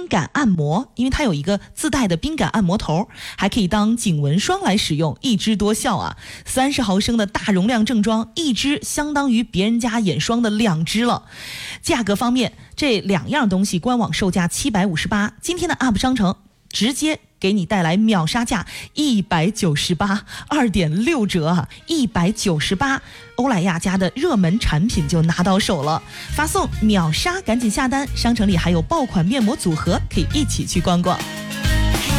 冰感按摩，因为它有一个自带的冰感按摩头，还可以当颈纹霜来使用，一支多效啊！30毫升的大容量正装，一支相当于别人家眼霜的2支了。价格方面，这2样东西官网售价758，今天的 UP 商城直接给你带来秒杀价198，2.6折啊，198，欧莱雅家的热门产品就拿到手了，发送秒杀，赶紧下单，商城里还有爆款面膜组合可以一起去逛逛。